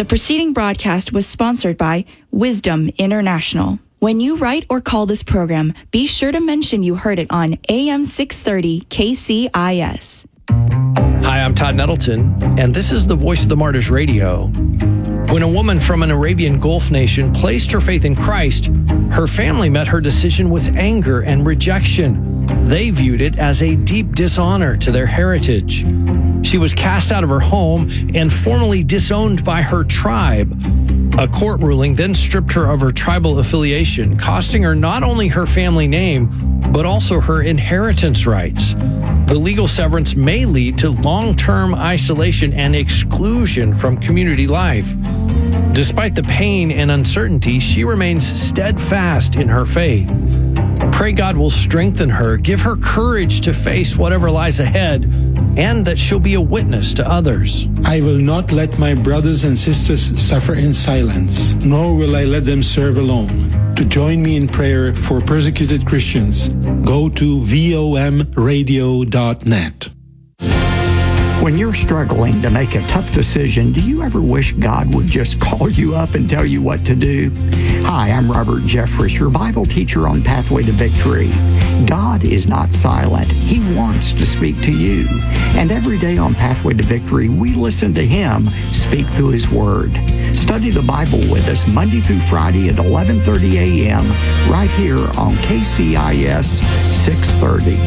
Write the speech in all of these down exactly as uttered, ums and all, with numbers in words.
The preceding broadcast was sponsored by Wisdom International. When you write or call this program, be sure to mention you heard it on A M six thirty K C I S. Hi, I'm Todd Nettleton, and this is the Voice of the Martyrs Radio. When a woman from an Arabian Gulf nation placed her faith in Christ, her family met her decision with anger and rejection. They viewed it as a deep dishonor to their heritage. She was cast out of her home and formally disowned by her tribe. A court ruling then stripped her of her tribal affiliation, costing her not only her family name, but also her inheritance rights. The legal severance may lead to long-term isolation and exclusion from community life. Despite the pain and uncertainty, she remains steadfast in her faith. Pray God will strengthen her, give her courage to face whatever lies ahead, and that she'll be a witness to others. I will not let my brothers and sisters suffer in silence, nor will I let them serve alone. To join me in prayer for persecuted Christians, go to V O M radio dot net. When you're struggling to make a tough decision, do you ever wish God would just call you up and tell you what to do? Hi, I'm Robert Jeffress, your Bible teacher on Pathway to Victory. God is not silent. He wants to speak to you. And every day on Pathway to Victory, we listen to Him speak through His Word. Study the Bible with us Monday through Friday at eleven thirty a.m. right here on K C I S six thirty.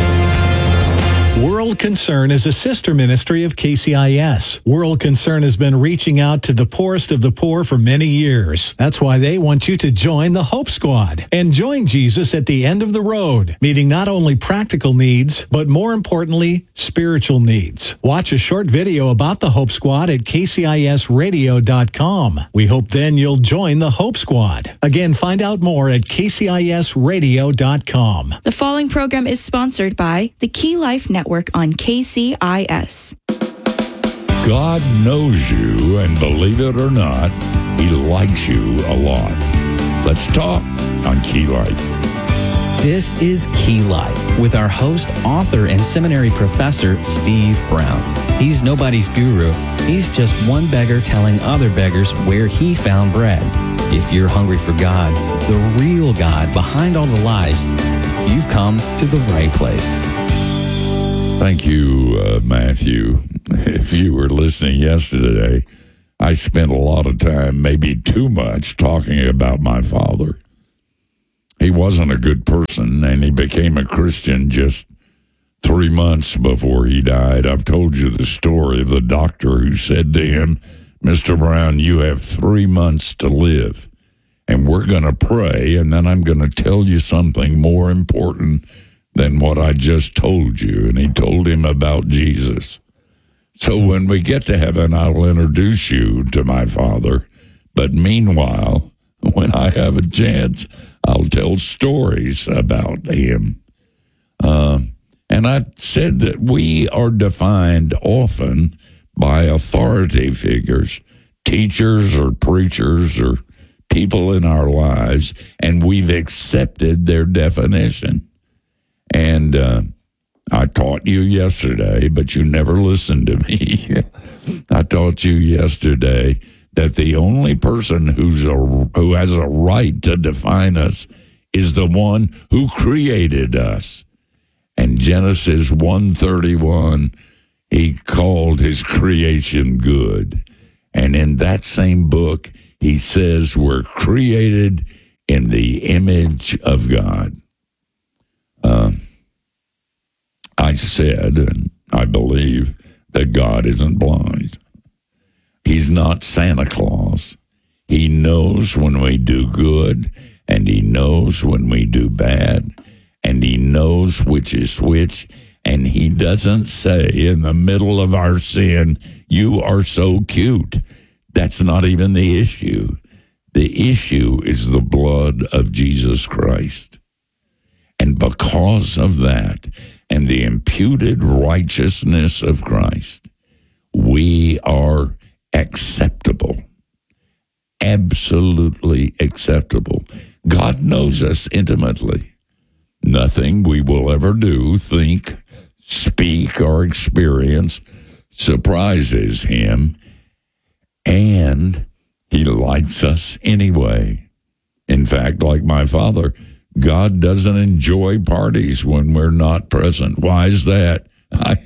World Concern is a sister ministry of K C I S. World Concern has been reaching out to the poorest of the poor for many years. That's why they want you to join the Hope Squad and join Jesus at the end of the road, meeting not only practical needs, but more importantly, spiritual needs. Watch a short video about the Hope Squad at K C I S radio dot com. We hope then you'll join the Hope Squad. Again, find out more at K C I S radio dot com. The following program is sponsored by the Key Life Network on K C I S. God knows you, and believe it or not, He likes you a lot. Let's talk on Key Life. This is Key Life with our host, author, and seminary professor, Steve Brown. He's nobody's guru. He's just one beggar telling other beggars where he found bread. If you're hungry for God, the real God behind all the lies, you've come to the right place. Thank you, uh, Matthew. If you were listening yesterday, I spent a lot of time, maybe too much, talking about my father. He wasn't a good person, and he became a Christian just three months before he died. I've told you the story of the doctor who said to him, Mister Brown, you have three months to live, and we're going to pray, and then I'm going to tell you something more important than what I just told you. And he told him about Jesus. So when we get to heaven, I'll introduce you to my father. But meanwhile, when I have a chance, I'll tell stories about him. Uh, and I said that we are defined often by authority figures, teachers or preachers or people in our lives, and we've accepted their definition. And uh, I taught you yesterday, but you never listened to me. I taught you yesterday that the only person who's a, who has a right to define us is the one who created us. And Genesis one thirty-one, he called his creation good. And in that same book, he says we're created in the image of God. Um, I said, and I believe, that God isn't blind. He's not Santa Claus. He knows when we do good, and he knows when we do bad, and he knows which is which, and he doesn't say in the middle of our sin, you are so cute. That's not even the issue. The issue is the blood of Jesus Christ. And because of that, and the imputed righteousness of Christ, we are acceptable. Absolutely acceptable. God knows us intimately. Nothing we will ever do, think, speak, or experience surprises him. And he likes us anyway. In fact, like my father, God doesn't enjoy parties when we're not present. Why is that? I,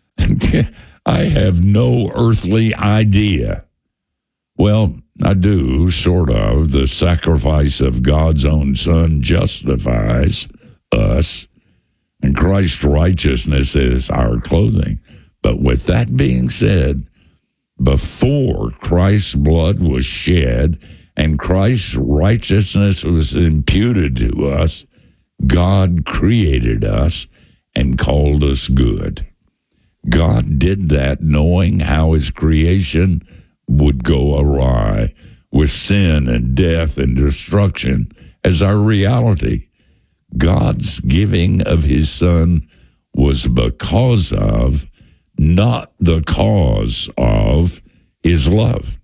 I have no earthly idea. Well, I do, sort of. The sacrifice of God's own Son justifies us, and Christ's righteousness is our clothing. But with that being said, before Christ's blood was shed and Christ's righteousness was imputed to us, God created us and called us good. God did that knowing how his creation would go awry with sin and death and destruction as our reality. God's giving of his Son was because of, not the cause of, his love.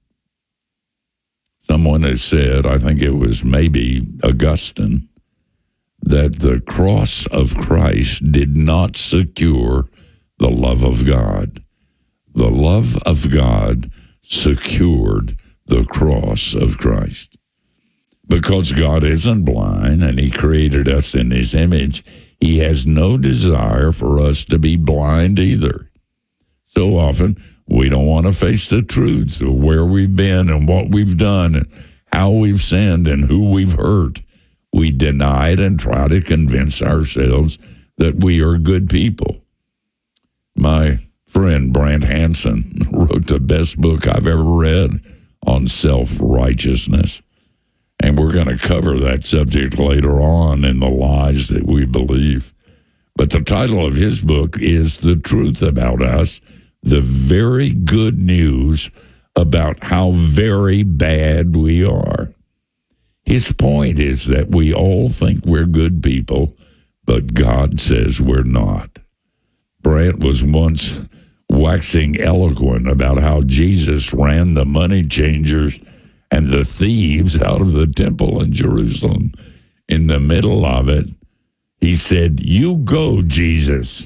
Someone has said, I think it was maybe Augustine, that the cross of Christ did not secure the love of God. The love of God secured the cross of Christ. Because God isn't blind and he created us in his image, he has no desire for us to be blind either. So often, we don't want to face the truth of where we've been and what we've done and how we've sinned and who we've hurt. We deny it and try to convince ourselves that we are good people. My friend Brant Hansen wrote the best book I've ever read on self-righteousness. And we're going to cover that subject later on in the lies that we believe. But the title of his book is The Truth About Us, the very good news about how very bad we are. His point is that we all think we're good people, but God says we're not. Brant was once waxing eloquent about how Jesus ran the money changers and the thieves out of the temple in Jerusalem. In the middle of it, he said, "You go, Jesus."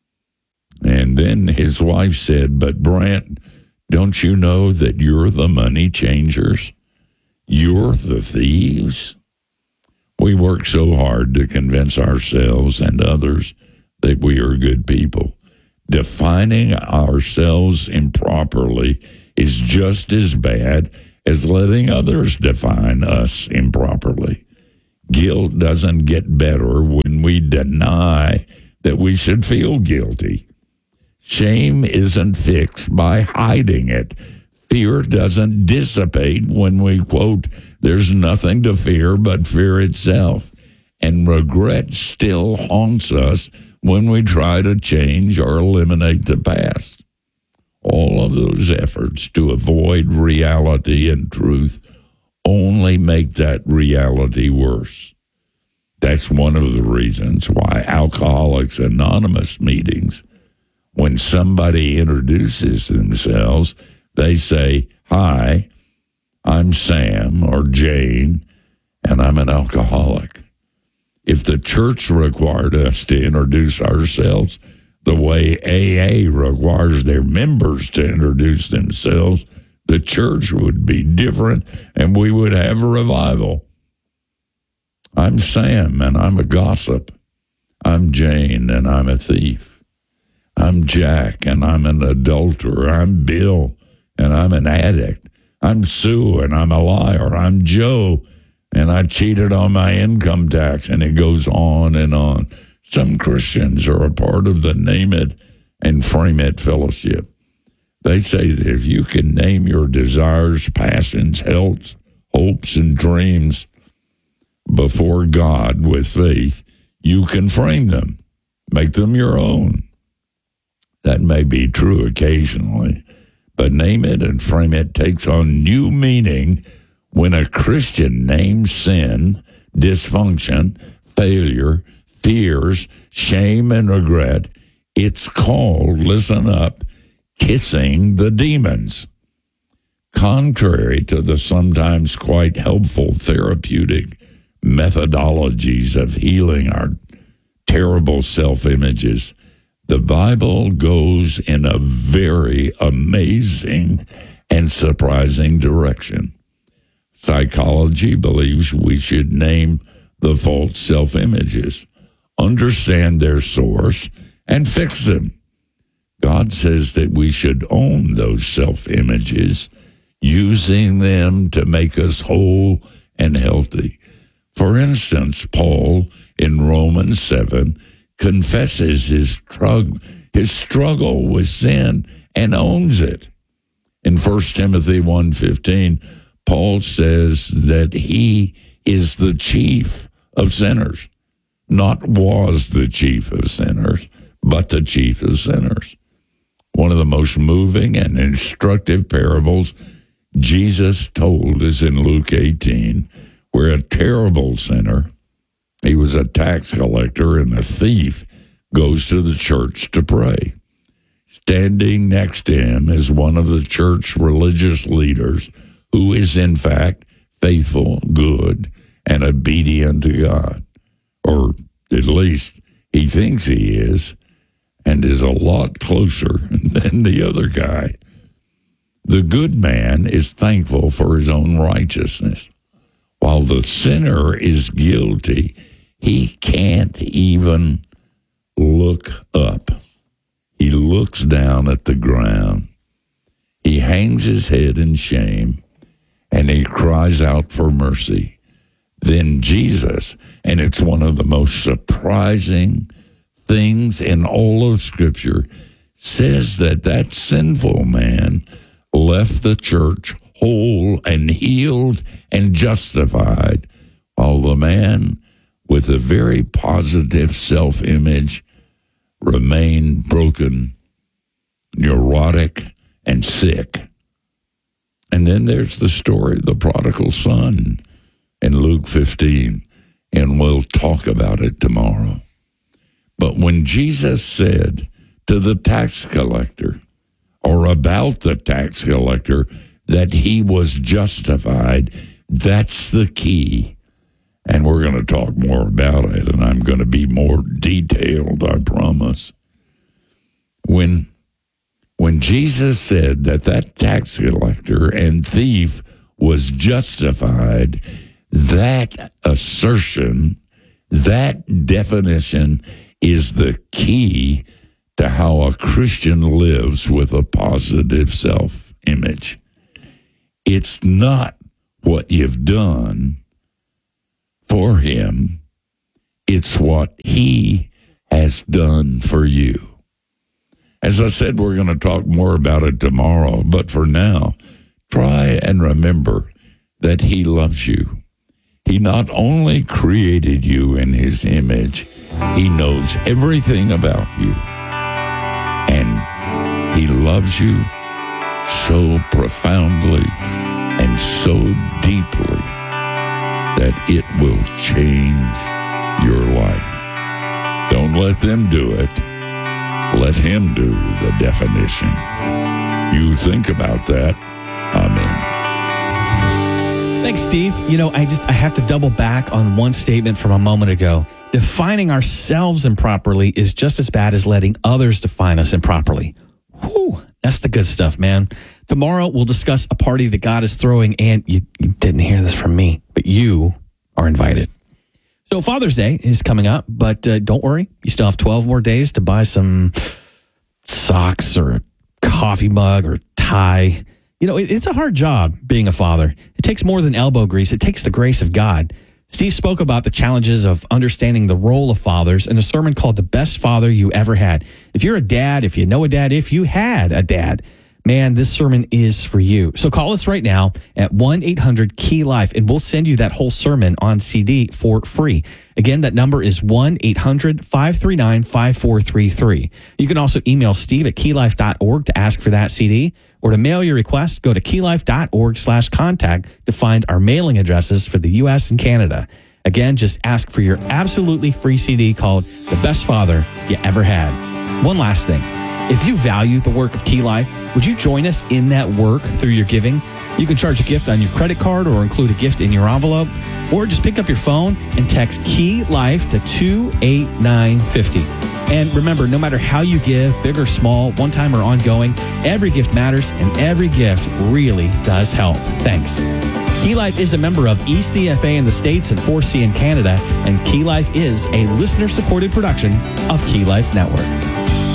And then his wife said, "But Brant, don't you know that you're the money changers? You're the thieves?" We work so hard to convince ourselves and others that we are good people. Defining ourselves improperly is just as bad as letting others define us improperly. Guilt doesn't get better when we deny that we should feel guilty. Shame isn't fixed by hiding it. Fear doesn't dissipate when we quote, "There's nothing to fear but fear itself." And regret still haunts us when we try to change or eliminate the past. All of those efforts to avoid reality and truth only make that reality worse. That's one of the reasons why Alcoholics Anonymous meetings, when somebody introduces themselves, they say, "Hi, I'm Sam or Jane, and I'm an alcoholic." If the church required us to introduce ourselves the way A A requires their members to introduce themselves, the church would be different and we would have a revival. I'm Sam and I'm a gossip. I'm Jane and I'm a thief. I'm Jack and I'm an adulterer. I'm Bill and I'm an addict. I'm Sue and I'm a liar. I'm Joe and I cheated on my income tax, and it goes on and on. Some Christians are a part of the Name It and Frame It fellowship. They say that if you can name your desires, passions, health, hopes, and dreams before God with faith, you can frame them, make them your own. That may be true occasionally, but Name It and Frame It takes on new meaning when a Christian names sin, dysfunction, failure, fears, shame, and regret. It's called, listen up, kissing the demons. Contrary to the sometimes quite helpful therapeutic methodologies of healing our terrible self-images, the Bible goes in a very amazing and surprising direction. Psychology believes we should name the false self-images, understand their source, and fix them. God says that we should own those self-images, using them to make us whole and healthy. For instance, Paul in Romans seven confesses his, strugg- his struggle with sin and owns it. In First Timothy one fifteen, Paul says that he is the chief of sinners, not was the chief of sinners, but the chief of sinners. One of the most moving and instructive parables Jesus told is in Luke eighteen, where a terrible sinner, he was a tax collector and a thief, goes to the church to pray. Standing next to him is one of the church religious leaders who is in fact faithful, good, and obedient to God. Or at least he thinks he is, and is a lot closer than the other guy. The good man is thankful for his own righteousness, while the sinner is guilty. He can't even look up. He looks down at the ground. He hangs his head in shame, and he cries out for mercy. Then Jesus, and it's one of the most surprising things in all of Scripture, says that that sinful man left the church whole and healed and justified, while the man with a very positive self-image remained broken, neurotic, and sick. And then there's the story of the prodigal son in Luke fifteen, and we'll talk about it tomorrow. But when Jesus said to the tax collector, or about the tax collector, that he was justified, that's the key. And we're going to talk more about it, and I'm going to be more detailed, I promise. When, when Jesus said that that tax collector and thief was justified, that assertion, that definition is the key to how a Christian lives with a positive self-image. It's not what you've done for him, it's what he has done for you. As I said, we're going to talk more about it tomorrow, but for now, try and remember that he loves you. He not only created you in his image, he knows everything about you. And he loves you so profoundly and so deeply that it will change your life. Don't let them do it. Let him do the definition. You think about that. Amen. Thanks, Steve. You know, I just I have to double back on one statement from a moment ago. Defining ourselves improperly is just as bad as letting others define us improperly. Whew, that's the good stuff, man. Tomorrow, we'll discuss a party that God is throwing, and you, you didn't hear this from me, but you are invited. So Father's Day is coming up, but uh, don't worry. You still have twelve more days to buy some socks or a coffee mug or tie. You know, it, it's a hard job being a father. It takes more than elbow grease. It takes the grace of God. Steve spoke about the challenges of understanding the role of fathers in a sermon called The Best Father You Ever Had. If you're a dad, if you know a dad, if you had a dad, man, this sermon is for you. So call us right now at one eight hundred key life, and we'll send you that whole sermon on C D for free. Again, that number is one eight hundred five three nine five four three three. You can also email Steve at key life dot org to ask for that C D, or to mail your request, go to key life dot org slash contact to find our mailing addresses for the U S and Canada. Again, just ask for your absolutely free C D called The Best Father You Ever Had. One last thing. If you value the work of Key Life, would you join us in that work through your giving? You can charge a gift on your credit card or include a gift in your envelope, or just pick up your phone and text Key Life to two eight nine five zero. And remember, no matter how you give, big or small, one time or ongoing, every gift matters and every gift really does help. Thanks. Key Life is a member of E C F A in the States and four C in Canada, and Key Life is a listener-supported production of Key Life Network.